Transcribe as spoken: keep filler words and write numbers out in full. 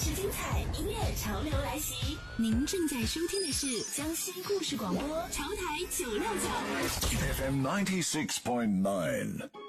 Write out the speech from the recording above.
事精彩，音乐潮流来袭。您正在收听的是江西故事广播潮台九六九 F M ninety six point nine。